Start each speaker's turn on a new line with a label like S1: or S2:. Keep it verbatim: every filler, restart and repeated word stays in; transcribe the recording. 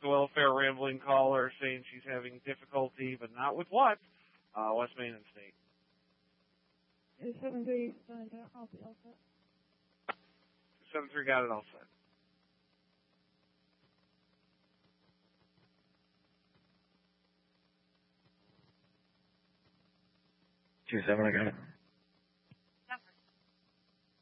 S1: welfare rambling caller saying she's having difficulty, but not with what? Uh, West Main and State.
S2: seven three, I'll be all set.
S1: seven three got it all set.
S3: two seven, I got it.